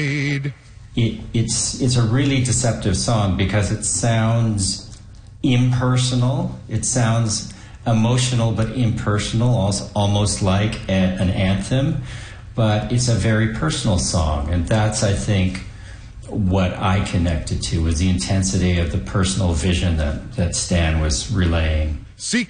It's a really deceptive song because it sounds impersonal. It sounds emotional but impersonal, almost like an anthem. But it's a very personal song, and that's, I think, what I connected to, was the intensity of the personal vision that Stan was relaying. Seek